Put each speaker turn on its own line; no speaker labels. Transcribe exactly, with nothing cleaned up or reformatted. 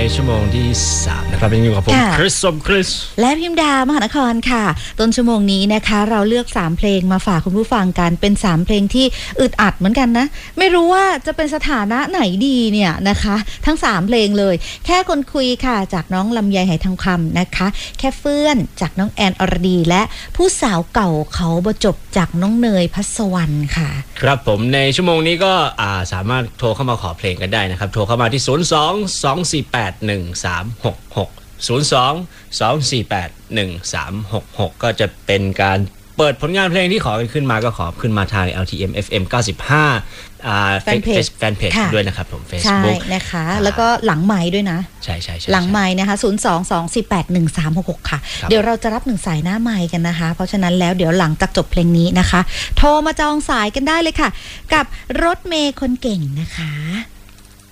ชั่วโมงที่สามนะครับยังอยู่กับผมคริสสมคริส
และพิมดามหานครค่ะต้นชั่วโมงนี้นะคะเราเลือกสามเพลงมาฝากคุณผู้ฟังกันเป็นสามเพลงที่อึดอัดเหมือนกันนะไม่รู้ว่าจะเป็นสถานะไหนดีเนี่ยนะคะทั้งสามเพลงเลยแค่คนคุยค่ะจากน้องลำไยไหทองคำนะคะแค่เฟื่อนจากน้องแอนอรดีและผู้สาวเก่าเขาบจบจากน้องเนยพัสวรรณค่ะ
ครับผมในชั่วโมงนี้ก็สามารถโทรเข้ามาขอเพลงกันได้นะครับโทรเข้ามาที่ศูนย์ สอง สอง สี่ แปด หนึ่ง สาม หก หก ศูนย์ สอง สอง สี่ แปด หนึ่ง สาม หก หกก็จะเป็นการเปิดผลงานเพลงที่ขอกันขึ้นมาก็ขอขึ้นมาทาง แอล ที เอ็ม เอฟ เอ็ม เก้าสิบห้าอ่าแฟนเพจแฟนเพจด้วยนะครับผม Facebook
ใช่นะคะแล้วก็หลังไมค์ด้วยนะ
ใช่ๆๆ
หลังไมค์นะคะศูนย์ สอง สอง สี่ แปด หนึ่ง สาม หก หกค่ะเดี๋ยวเราจะรับหนึ่งสายหน้าไมค์กันนะคะเพราะฉะนั้นแล้วเดี๋ยวหลังจากจบเพลงนี้นะคะโทรมาจองสายกันได้เลยค่ะกับรถเมย์คนเก่งนะคะ